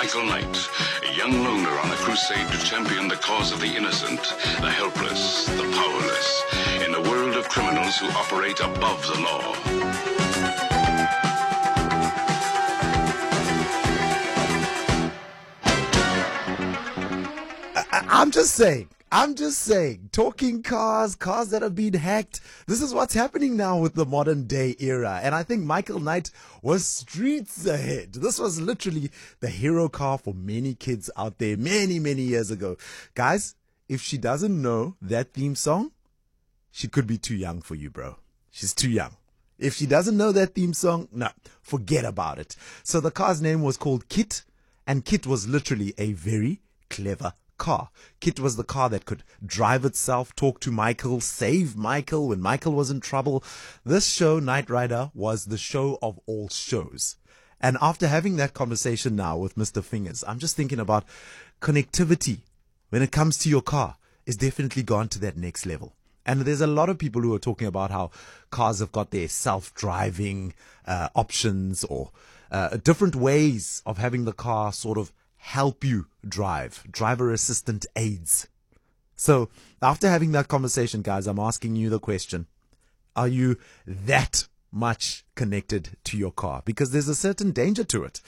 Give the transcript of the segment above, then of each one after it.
Michael Knight, a young loner on a crusade to champion the cause of the innocent, the helpless, the powerless, in a world of criminals who operate above the law. I'm just saying, talking cars that have been hacked. This is what's happening now with the modern day era. And I think Michael Knight was streets ahead. This was literally the hero car for many kids out there many, many years ago. Guys, if she doesn't know that theme song, she could be too young for you, bro. She's too young. If she doesn't know that theme song, no, forget about it. So the car's name was called KITT, and KITT was literally a very clever car. KITT was the car that could drive itself, talk to Michael, save Michael when Michael was in trouble. This show, Knight Rider, was the show of all shows. And after having that conversation now with Mr. Fingers, I'm just thinking about connectivity when it comes to your car is definitely gone to that next level. And there's a lot of people who are talking about how cars have got their self-driving options or different ways of having the car sort of help you drive, driver assistant aids. So after having that conversation, guys, I'm asking you the question, are you that much connected to your car? Because there's a certain danger to it.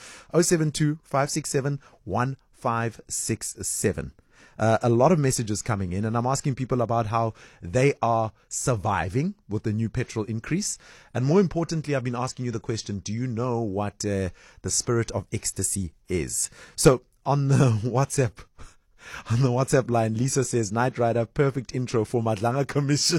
072-567-1567. A lot of messages coming in, and I'm asking people about how they are surviving with the new petrol increase. And more importantly, I've been asking you the question, do you know what the spirit of ecstasy is? So on the WhatsApp line, Lisa says, Knight Rider, perfect intro for Madlanga Commission.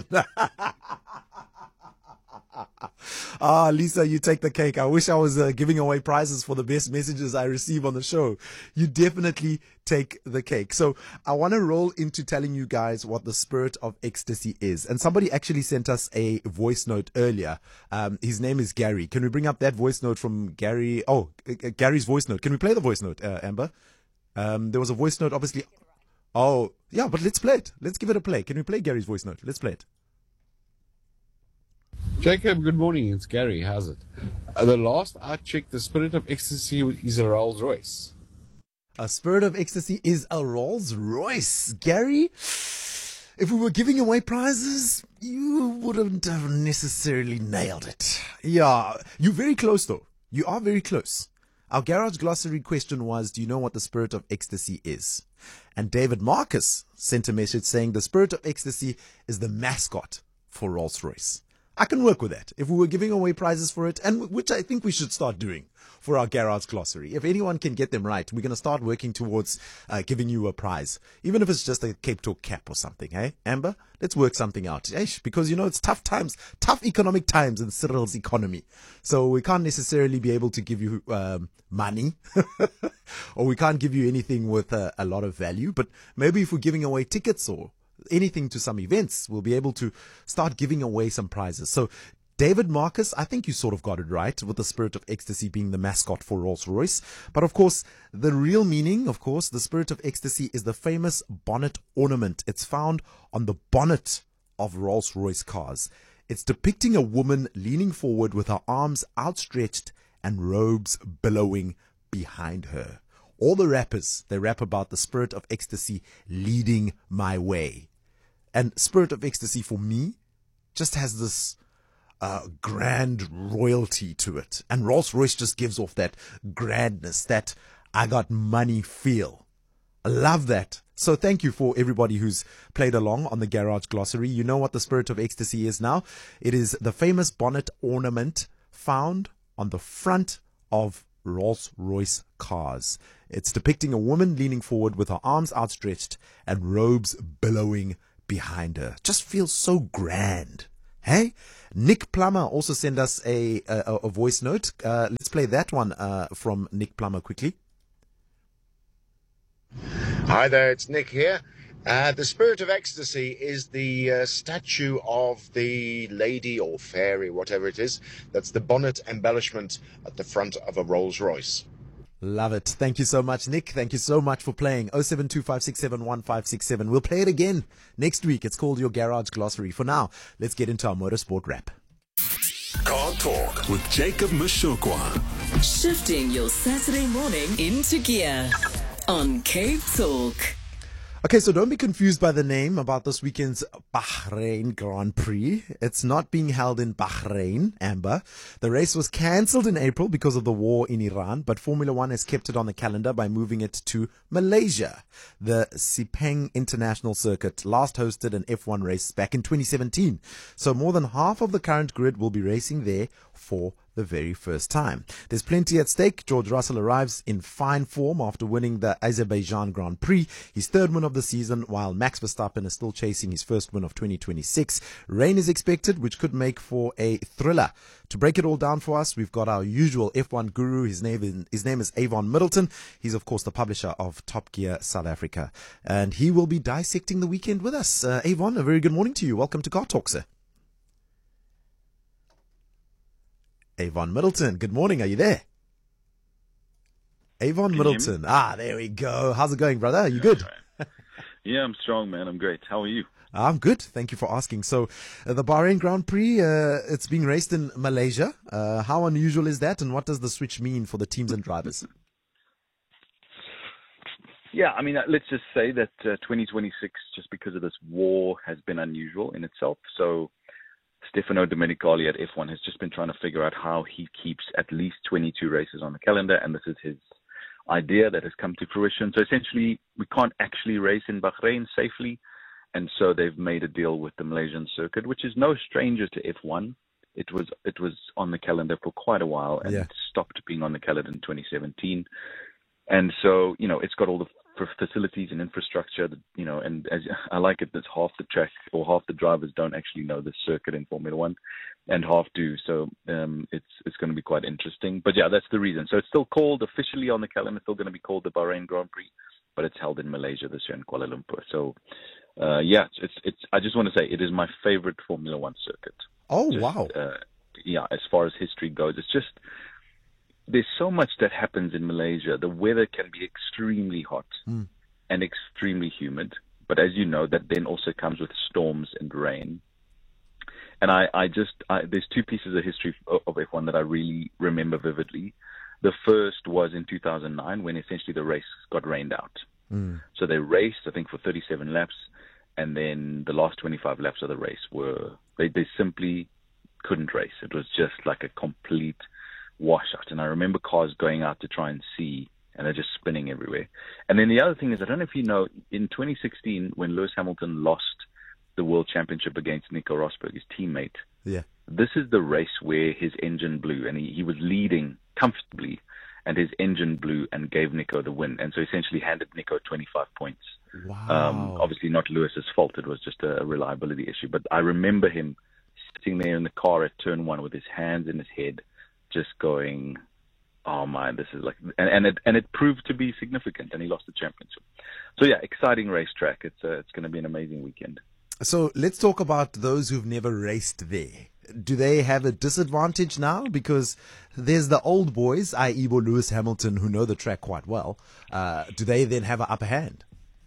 Lisa, you take the cake. I wish I was giving away prizes for the best messages I receive on the show. You definitely take the cake. So I want to roll into telling you guys what the spirit of ecstasy is. And somebody actually sent us a voice note earlier. His name is Gary. Can we bring up that voice note from Gary? Oh, Gary's voice note. Can we play the voice note, Amber? There was a voice note, obviously. Oh, yeah, but let's play it. Let's give it a play. Can we play Gary's voice note? Let's play it. Jacob, good morning. It's Gary. How's it? The last I checked, the spirit of ecstasy is a Rolls Royce. A spirit of ecstasy is a Rolls Royce. Gary, if we were giving away prizes, you wouldn't have necessarily nailed it. Yeah, you're very close though. You are very close. Our Garage Glossary question was, do you know what the spirit of ecstasy is? And David Marcus sent a message saying the spirit of ecstasy is the mascot for Rolls Royce. I can work with that. If we were giving away prizes for it, and which I think we should start doing for our Garage Glossary. If anyone can get them right, we're going to start working towards giving you a prize. Even if it's just a Cape Talk cap or something, hey? Amber, let's work something out. Because, it's tough times, tough economic times in Cyril's economy. So we can't necessarily be able to give you money or we can't give you anything with a lot of value. But maybe if we're giving away tickets or anything to some events, we'll be able to start giving away some prizes. So David Marcus, I think you sort of got it right with the spirit of ecstasy being the mascot for Rolls-Royce. But of course, the real meaning, the spirit of ecstasy is the famous bonnet ornament. It's found on the bonnet of Rolls-Royce cars. It's depicting a woman leaning forward with her arms outstretched and robes billowing behind her. All the rappers, they rap about the spirit of ecstasy leading my way. And spirit of ecstasy for me just has this grand royalty to it. And Rolls-Royce just gives off that grandness, that I got money feel. I love that. So thank you for everybody who's played along on the Garage Glossary. You know what the spirit of ecstasy is now. It is the famous bonnet ornament found on the front of Rolls-Royce cars. It's depicting a woman leaning forward with her arms outstretched and robes billowing behind her. Just feels so grand. Hey? Nick Plummer also sent us a voice note. Let's play that one from Nick Plummer quickly. Hi there, it's Nick here. The spirit of ecstasy is the statue of the lady or fairy, whatever it is. That's the bonnet embellishment at the front of a Rolls Royce. Love it. Thank you so much, Nick. Thank you so much for playing. 0725671567. We'll play it again next week. It's called your Garage Glossary. For now, let's get into our motorsport wrap. Car Talk with Jacob Mashukwa. Shifting your Saturday morning into gear on Cape Talk. Okay, so don't be confused by the name about this weekend's Bahrain Grand Prix. It's not being held in Bahrain, Amber. The race was cancelled in April because of the war in Iran, but Formula One has kept it on the calendar by moving it to Malaysia. The Sepang International Circuit last hosted an F1 race back in 2017. So more than half of the current grid will be racing there for the very first time. There's plenty at stake. George Russell arrives in fine form after winning the Azerbaijan Grand Prix, his third win of the season, while Max Verstappen is still chasing his first win of 2026. Rain is expected, which could make for a thriller. To break it all down for us, we've got our usual F1 guru. His name is Avon Middleton. He's, of course, the publisher of Top Gear South Africa. And he will be dissecting the weekend with us. Avon, a very good morning to you. Welcome to Car Talk, sir. Avon Middleton, good morning. Are you there? Avon Middleton. There we go. How's it going, brother? Are you good? Yeah, I'm strong, man. I'm great. How are you? I'm good. Thank you for asking. So, the Bahrain Grand Prix, it's being raced in Malaysia. How unusual is that, and what does the switch mean for the teams and drivers? Yeah, I mean, let's just say that 2026, just because of this war, has been unusual in itself. So, Stefano Domenicali at F1 has just been trying to figure out how he keeps at least 22 races on the calendar, and this is his idea that has come to fruition. So essentially, we can't actually race in Bahrain safely, and so they've made a deal with the Malaysian circuit, which is no stranger to F1. It was on the calendar for quite a while, and it stopped being on the calendar in 2017. And so, it's got all the facilities and infrastructure, and as I like it, that half the track or half the drivers don't actually know the circuit in Formula One, and half do. So it's going to be quite interesting. But yeah, that's the reason. So it's still called officially on the calendar. It's still going to be called the Bahrain Grand Prix, but it's held in Malaysia this year in Kuala Lumpur. So it's. I just want to say it is my favorite Formula One circuit. Oh, wow. As far as history goes, it's just. There's so much that happens in Malaysia. The weather can be extremely hot and extremely humid. But as you know, that then also comes with storms and rain. And there's two pieces of history of F1 that I really remember vividly. The first was in 2009 when essentially the race got rained out. So they raced, I think, for 37 laps. And then the last 25 laps of the race they simply couldn't race. It was just like a complete washout, and I remember cars going out to try and see, and they're just spinning everywhere. And then the other thing is, I don't know if you know, in 2016 when Lewis Hamilton lost the World Championship against Nico Rosberg, his teammate, this is the race where his engine blew, and he was leading comfortably, and his engine blew and gave Nico the win, and so essentially handed Nico 25 points. Wow. Obviously not Lewis's fault, it was just a reliability issue, but I remember him sitting there in the car at turn one with his hands in his head, just going, oh my, this is like, and it proved to be significant, and he lost the championship. So yeah, exciting racetrack. It's going to be an amazing weekend. So let's talk about those who've never raced there. Do they have a disadvantage now? Because there's the old boys, i.e. Lewis Hamilton, who know the track quite well. Do they then have an upper hand?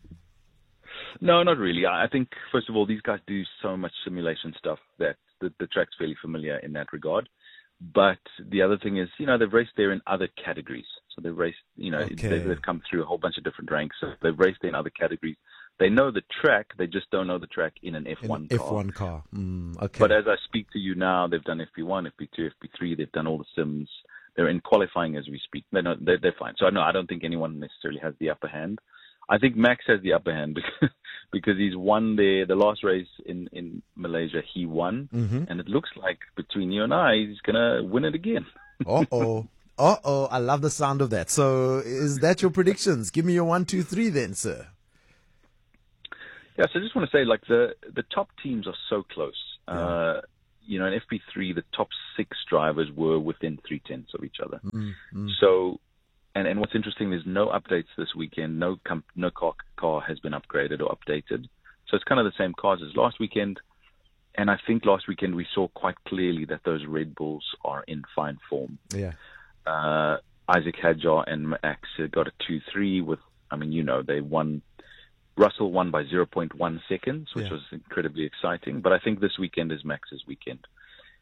No, not really. I think, first of all, these guys do so much simulation stuff that the track's fairly familiar in that regard. But the other thing is, they've raced there in other categories. So they've raced, they've come through a whole bunch of different ranks. So they've raced there in other categories. They know the track. They just don't know the track in an F1 car. F1 car. Okay. But as I speak to you now, they've done FP1, FP2, FP3. They've done all the sims. They're in qualifying as we speak. They're fine. So no, I don't think anyone necessarily has the upper hand. I think Max has the upper hand because he's won there. The last race in Malaysia, he won. And it looks like between you and I, he's going to win it again. Uh-oh. I love the sound of that. So is that your predictions? Give me your 1, 2, 3 then, sir. Yeah, so I just want to say, like, the top teams are so close. In FP3, the top 6 drivers were within 3/10 of each other. So... And what's interesting, there's no updates this weekend. No car has been upgraded or updated. So it's kind of the same cars as last weekend. And I think last weekend we saw quite clearly that those Red Bulls are in fine form. Yeah. Isaac Hadjar and Max got a 2-3 with, they won. Russell won by 0.1 seconds, which was incredibly exciting. But I think this weekend is Max's weekend.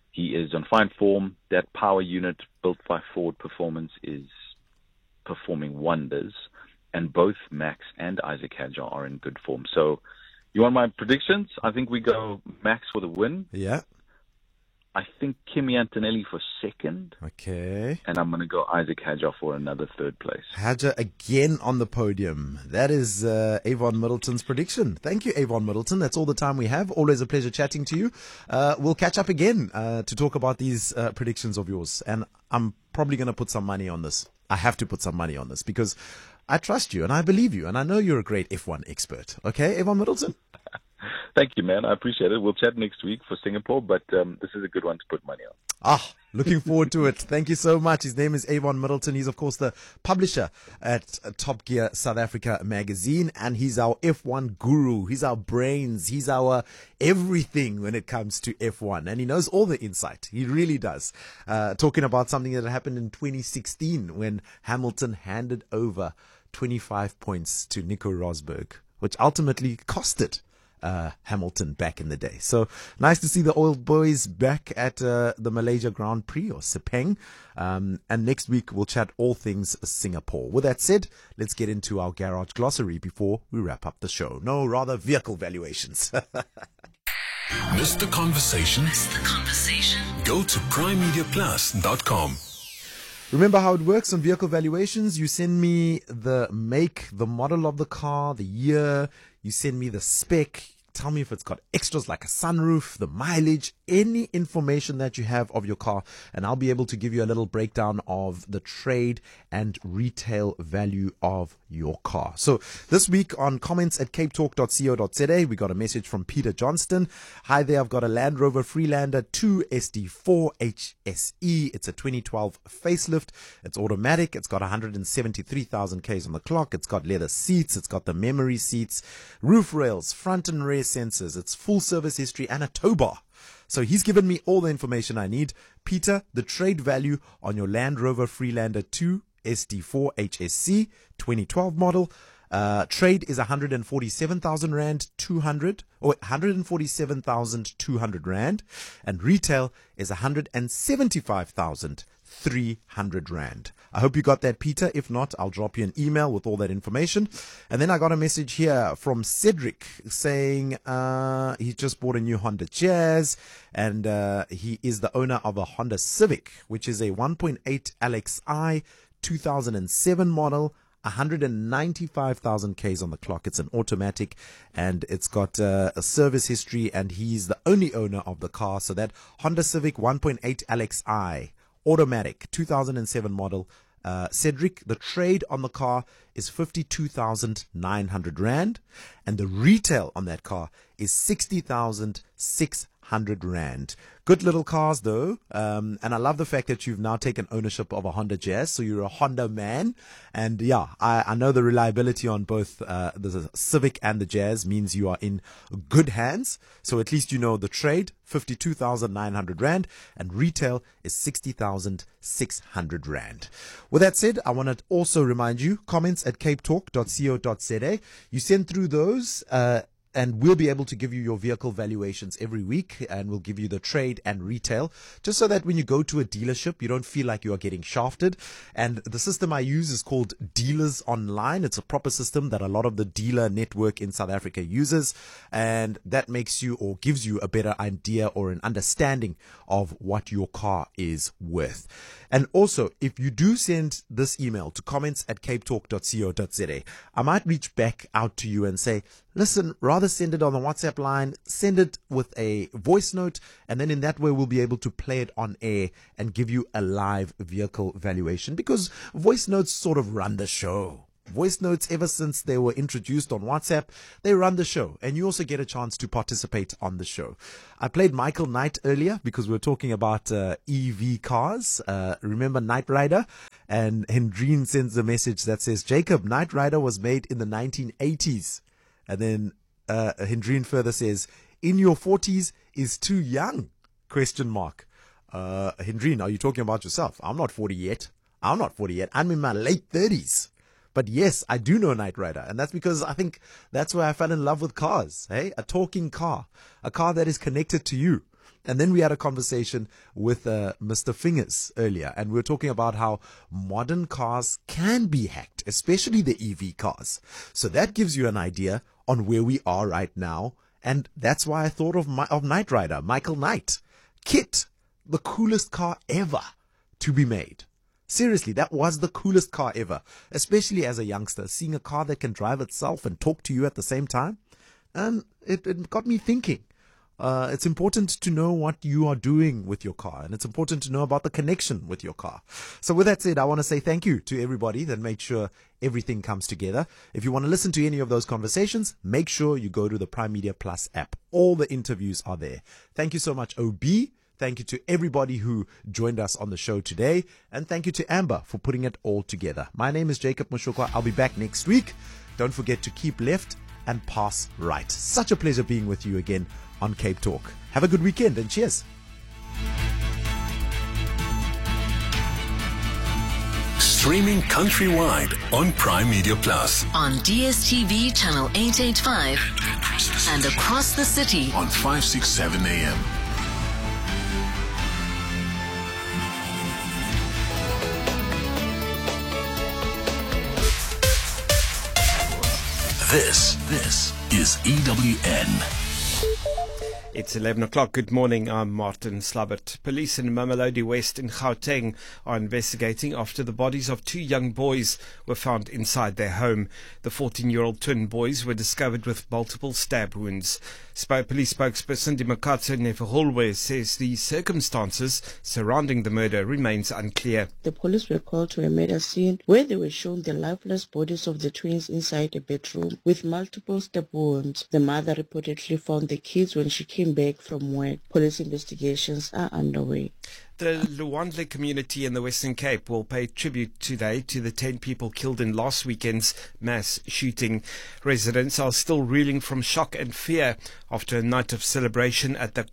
He is on fine form. That power unit built by Ford Performance is performing wonders. And both Max and Isaac Hadjar are in good form. So you want my predictions? I think we go Max for the win. Yeah. I think Kimi Antonelli for second. Okay. And I'm going to go Isaac Hadjar for another third place. Hadjar again on the podium. That is Avon Middleton's prediction. Thank you, Avon Middleton. That's all the time we have. Always a pleasure chatting to you. We'll catch up again to talk about these predictions of yours. And I'm probably going to put some money on this. I have to put some money on this because I trust you and I believe you and I know you're a great F1 expert. Okay, Avon Middleton? Thank you, man. I appreciate it. We'll chat next week for Singapore, but this is a good one to put money on. Looking forward to it. Thank you so much. His name is Avon Middleton. He's, of course, the publisher at Top Gear South Africa magazine, and he's our F1 guru. He's our brains. He's our everything when it comes to F1, and he knows all the insight. He really does. Talking about something that happened in 2016 when Hamilton handed over 25 points to Nico Rosberg, which ultimately costed Hamilton back in the day. So nice to see the old boys back at the Malaysia Grand Prix or Sepang. And next week we'll chat all things Singapore. With that said, let's get into our garage glossary before we wrap up the show. No, rather vehicle valuations. Missed the conversation? Go to primemediaplus.com. Remember how it works on vehicle valuations? You send me the make, the model of the car, the year. You send me the spec. Tell me if it's got extras like a sunroof, the mileage, any information that you have of your car, and I'll be able to give you a little breakdown of the trade and retail value of your car. So this week on comments at capetalk.co.za, we got a message from Peter Johnston. Hi there, I've got a Land Rover Freelander 2 SD4 HSE. It's a 2012 facelift. It's automatic. It's got 173,000 Ks on the clock. It's got leather seats. It's got the memory seats, roof rails, front and rear sensors. It's full service history and a tow bar. So he's given me all the information I need. Peter, the trade value on your Land Rover Freelander 2 SD4 HSC 2012 model. Trade is 147,000 Rand 200 or 147,200 Rand, and retail is 175,300 Rand. I hope you got that, Peter. If not, I'll drop you an email with all that information. And then I got a message here from Cedric saying he just bought a new Honda Jazz, and he is the owner of a Honda Civic, which is a 1.8 LXi 2007 model. 195,000 Ks on the clock. It's an automatic, and it's got a service history, and he's the only owner of the car. So that Honda Civic 1.8 LXi automatic 2007 model, Cedric, the trade on the car is 52,900 Rand, and the retail on that car is 60,600 Rand. Good little cars though, and I love the fact that you've now taken ownership of a Honda Jazz, so you're a Honda man. And yeah, I know the reliability on both the Civic and the Jazz means you are in good hands. So at least you know the trade, 52,900 Rand, and retail is 60,600 Rand. With that said, I want to also remind you, comments at capetalk.co.za. You send through those, and we'll be able to give you your vehicle valuations every week, and we'll give you the trade and retail, just so that when you go to a dealership, you don't feel like you are getting shafted. And the system I use is called Dealers Online. It's a proper system that a lot of the dealer network in South Africa uses, and that makes you or gives you a better idea or an understanding of what your car is worth. And also, if you do send this email to comments at capetalk.co.za, I might reach back out to you and say, listen, rather send it on the WhatsApp line, send it with a voice note, and then in that way we'll be able to play it on air and give you a live vehicle valuation, because voice notes sort of run the show. Voice notes, ever since they were introduced on WhatsApp, they run the show, and you also get a chance to participate on the show. I played Michael Knight earlier because we were talking about EV cars. Remember Knight Rider? And Hendrine sends a message that says, Jacob, Knight Rider was made in the 1980s. And then Hendrine further says, in your 40s is too young? ? Hendrine, are you talking about yourself? I'm not 40 yet. I'm in my late 30s. But yes, I do know Knight Rider, and that's because I think that's where I fell in love with cars. Hey, a talking car, a car that is connected to you. And then we had a conversation with Mr. Fingers earlier, and we were talking about how modern cars can be hacked, especially the EV cars. So that gives you an idea on where we are right now. And that's why I thought of Knight Rider, Michael Knight. KITT, the coolest car ever to be made. Seriously, that was the coolest car ever, especially as a youngster, seeing a car that can drive itself and talk to you at the same time. And it got me thinking. It's important to know what you are doing with your car, and it's important to know about the connection with your car. So with that said, I want to say thank you to everybody that made sure everything comes together. If you want to listen to any of those conversations, make sure you go to the Prime Media Plus app. All the interviews are there. Thank you so much, OB. Thank you to everybody who joined us on the show today. And thank you to Amber for putting it all together. My name is Jacob Moshokwa. I'll be back next week. Don't forget to keep left and pass right. Such a pleasure being with you again on Cape Talk. Have a good weekend and cheers. Streaming countrywide on Prime Media Plus. On DSTV channel 885 and across the city on 567 AM. This is EWN. It's 11 o'clock. Good morning. I'm Martin Slabbert. Police in Mamelodi West in Gauteng are investigating after the bodies of two young boys were found inside their home. The 14-year-old twin boys were discovered with multiple stab wounds. Police spokesperson Dimakatso Nefuholwe says the circumstances surrounding the murder remains unclear. The police were called to a murder scene where they were shown the lifeless bodies of the twins inside a bedroom with multiple stab wounds. The mother reportedly found the kids when she came back from work. Police investigations are underway. The Luandle community in the Western Cape will pay tribute today to the 10 people killed in last weekend's mass shooting. Residents are still reeling from shock and fear after a night of celebration at the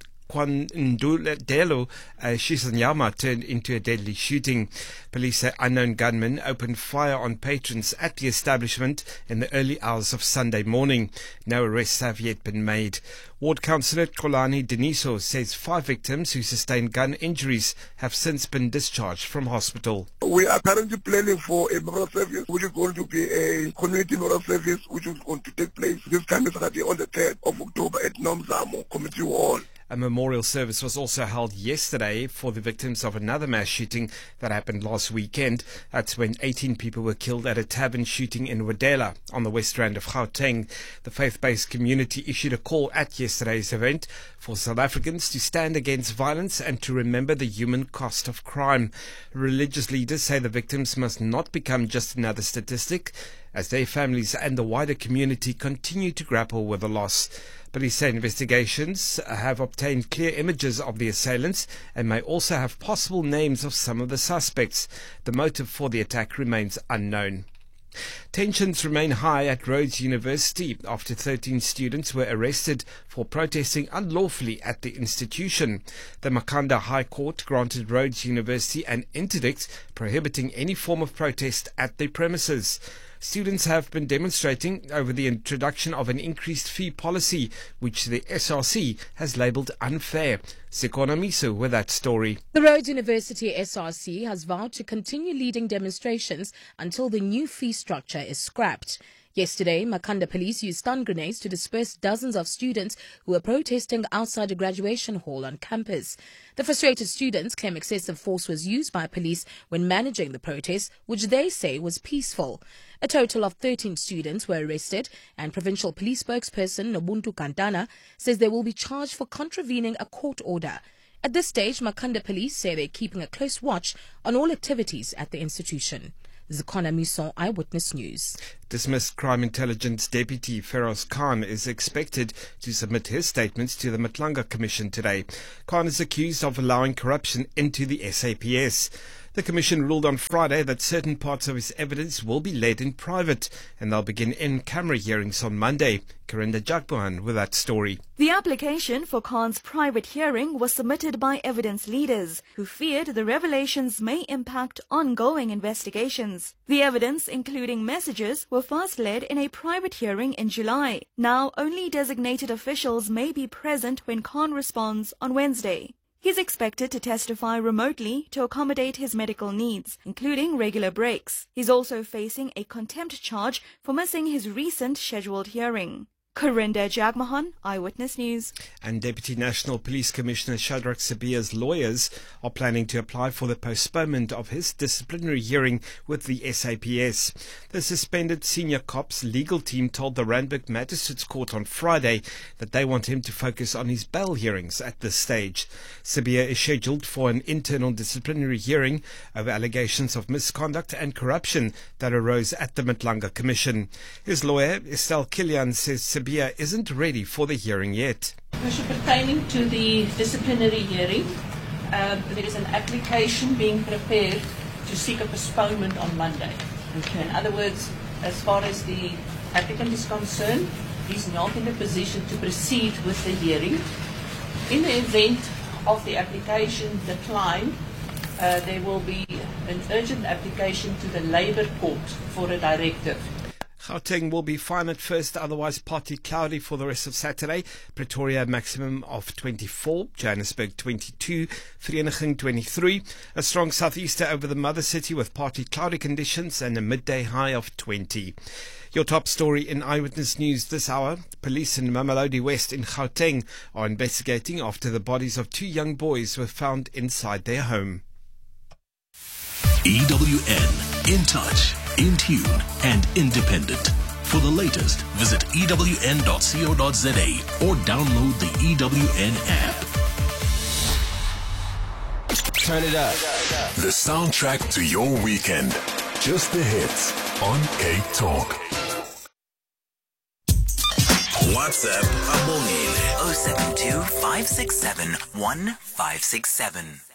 Kwandulelo Shisanyama turned into a deadly shooting. Police say unknown gunmen opened fire on patrons at the establishment in the early hours of Sunday morning. No arrests have yet been made. Ward Councillor Kolani Deniso says 5 victims who sustained gun injuries have since been discharged from hospital. We are currently planning for a memorial service, which is going to be a community memorial service, which is going to take place this coming Saturday on the 3rd of October at Nomzamo Community Hall. A memorial service was also held yesterday for the victims of another mass shooting that happened last weekend. That's when 18 people were killed at a tavern shooting in Wadela on the west rand of Gauteng. The faith-based community issued a call at yesterday's event for South Africans to stand against violence and to remember the human cost of crime. Religious leaders say the victims must not become just another statistic as their families and the wider community continue to grapple with the loss. Police say investigations have obtained clear images of the assailants and may also have possible names of some of the suspects. The motive for the attack remains unknown. Tensions remain high at Rhodes University after 13 students were arrested for protesting unlawfully at the institution. The Makhanda High Court granted Rhodes University an interdict prohibiting any form of protest at the premises. Students have been demonstrating over the introduction of an increased fee policy, which the SRC has labelled unfair. Sekona Miso with that story. The Rhodes University SRC has vowed to continue leading demonstrations until the new fee structure is scrapped. Yesterday, Makhanda police used stun grenades to disperse dozens of students who were protesting outside a graduation hall on campus. The frustrated students claim excessive force was used by police when managing the protest, which they say was peaceful. A total of 13 students were arrested, and provincial police spokesperson Nobuntu Kantana says they will be charged for contravening a court order. At this stage, Makhanda police say they're keeping a close watch on all activities at the institution. Zekona Mison, Eyewitness News. Dismissed Crime Intelligence Deputy Feroz Khan is expected to submit his statements to the Matlanga Commission today. Khan is accused of allowing corruption into the SAPS. The Commission ruled on Friday that certain parts of his evidence will be laid in private, and they'll begin in-camera hearings on Monday. Karinda Jagbohan with that story. The application for Khan's private hearing was submitted by evidence leaders who feared the revelations may impact ongoing investigations. The evidence, including messages, were were first led in a private hearing in July. Now, only designated officials may be present when Khan responds on Wednesday. He's expected to testify remotely to accommodate his medical needs, including regular breaks. He's also facing a contempt charge for missing his recent scheduled hearing. Corinda Jagmohan, Eyewitness News. And Deputy National Police Commissioner Shadrack Sibiya's lawyers are planning to apply for the postponement of his disciplinary hearing with the SAPS. The suspended senior cop's legal team told the Randburg Magistrates Court on Friday that they want him to focus on his bail hearings at this stage. Sibiya is scheduled for an internal disciplinary hearing over allegations of misconduct and corruption that arose at the Matlanga Commission. His lawyer, Estelle Kilian, says Sibiya isn't ready for the hearing yet. Pertaining to the disciplinary hearing, there is an application being prepared to seek a postponement on Monday. Okay. In other words, as far as the applicant is concerned, he's not in a position to proceed with the hearing. In the event of the application decline, there will be an urgent application to the Labour Court for a directive. Gauteng will be fine at first, otherwise partly cloudy for the rest of Saturday. Pretoria maximum of 24, Johannesburg 22, Vereeniging 23. A strong southeaster over the mother city with partly cloudy conditions and a midday high of 20. Your top story in Eyewitness News this hour. Police in Mamelodi West in Gauteng are investigating after the bodies of 2 young boys were found inside their home. EWN, in touch, in tune and independent. For the latest, visit ewn.co.za or download the EWN app. Turn it up. The soundtrack to your weekend. Just the hits on Cape Talk. WhatsApp Abongile 072 567 1567.